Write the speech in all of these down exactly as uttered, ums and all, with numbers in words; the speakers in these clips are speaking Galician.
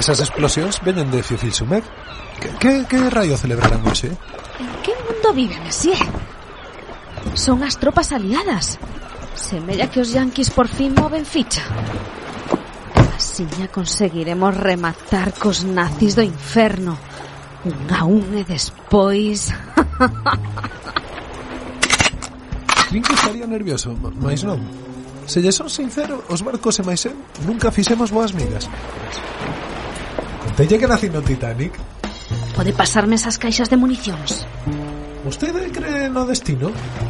Esas explosións veñen de Fiofilsumer. Que, que, que raio celebrarán hoxe? En que mundo vive, monsieur? Son as tropas aliadas. Semella que os yanquis por fin moven ficha. Asiña conseguiremos rematar cos nazis do inferno. Un a un e despois... Crin que estaría nervioso, mais non. Se lle son sincero, os barcos e máis eu nunca fixemos boas migas. Contelle que nací no Titanic. Pode pasarme esas caixas de municións? Vostede cree no destino?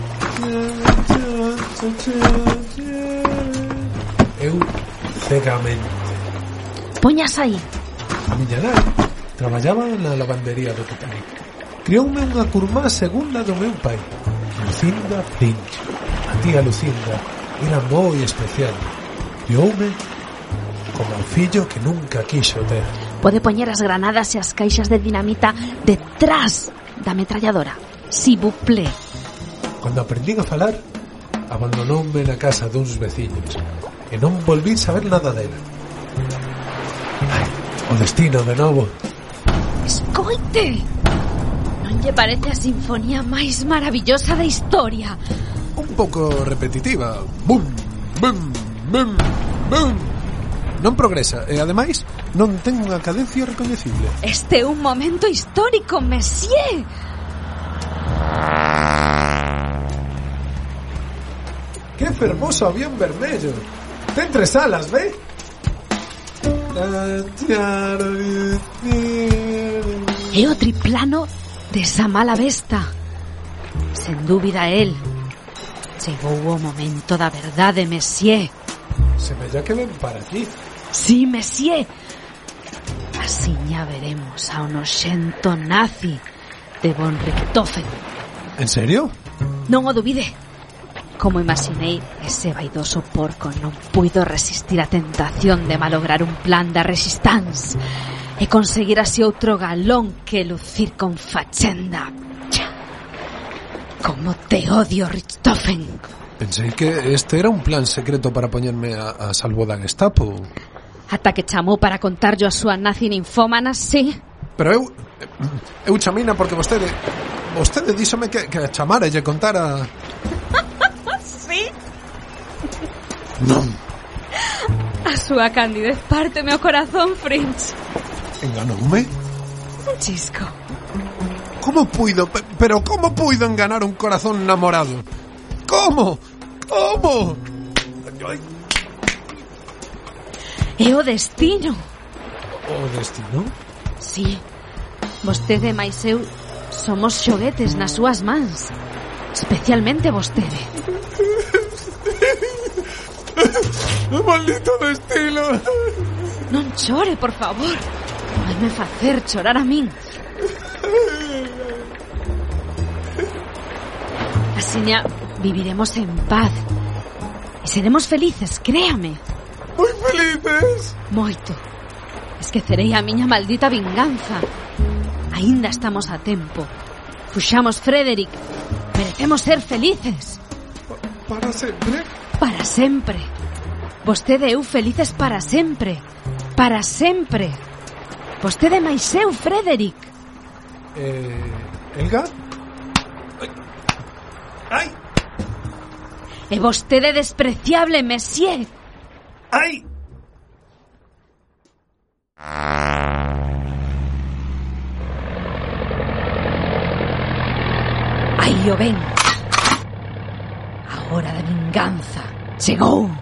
Eu cegamente. Poñas aí. A miña nai traballaba na lavandería do Titanic. Crioume unha curmá segunda do meu pai, Lucinda Finch. A tía Lucinda era moi especial. Crioume como un fillo que nunca quixo ter. Pode poñer as granadas e as caixas de dinamita detrás da ametralladora. Si vous plaît. Cando aprendín a falar, abandonoume na casa duns veciños e non volví saber nada dela. Ai, o destino de novo. Escoite! Non lle parece a sinfonía máis maravillosa da historia? Un pouco repetitiva. Bum, bum, bum, bum. Non progresa e, ademais, non ten unha cadencia recoñecible. Este é un momento histórico, monsieur. Que fermoso avión vermello. Ten tres alas, ve? É o triplano desa mala besta. Sen dúbida el. Chegou o momento da verdade, monsieur. Semella que ven para aquí. Sí, monsieur. Asiña veremos ao noxento nazi de von Richthofen. En serio? Non o dubide. Como imaginei, ese vaidoso porco non puido resistir a tentación de malograr un plan de resistance e conseguir así outro galón que lucir con fachenda. Como te odio, Richthofen. Pensei que este era un plan secreto para poñerme a, a salvo da Gestapo. Ata que chamou para contarlo a súa nazi ninfómana, sí. Pero eu... Eu chamina porque vostede... Vostede díxome que, que a chamara e lle contara... Sí? Non. A súa candidez párteme o corazón, Fringe. Enganoume? Un chisco. Como puido? Pero como puido enganar un corazón namorado? Como? Como? Ai. É o destino. O destino? Sí. Vostede e máis eu somos xoguetes nas súas mans. Especialmente vostede. Maldito destino. Non chore, por favor. Vaime facer chorar a min. Asiña viviremos en paz e seremos felices, créame. Moi felices. Moito. Esquecerei a miña maldita vinganza. Aínda estamos a tempo. Fuxamos, Frederick. Merecemos ser felices. Pa- para sempre? Para sempre. Vostede e eu felices para sempre. Para sempre. Vostede máis eu, Frederick. Eh... Elga? Ai. Ai. E vostede despreciable, monsieur. Ai. Aí o ven. A hora da vinganza chegou.